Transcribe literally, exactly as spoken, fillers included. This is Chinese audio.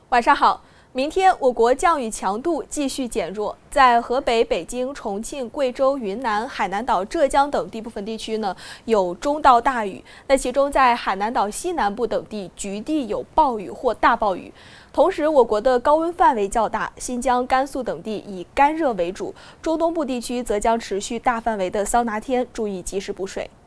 晚上好，明天我国降雨强度继续减弱，在河北、北京、重庆、贵州、云南、海南岛、浙江等地部分地区呢有中到大雨，那其中在海南岛西南部等地局地有暴雨或大暴雨。同时，我国的高温范围较大，新疆、甘肃等地以干热为主，中东部地区则将持续大范围的桑拿天，注意及时补水。